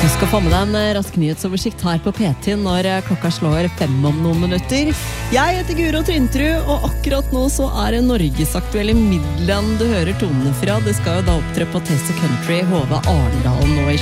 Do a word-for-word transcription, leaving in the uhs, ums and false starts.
Du skal få med deg en rask nyhetsoversikt her på P T når klokka slår fem om noen minutter. Jeg heter Guro Trintrud, og akkurat nå så er det norgesaktuelle Midland du hører tonene fra. Det skal jo da opptre på Taste of Country Hove Arendalen nå i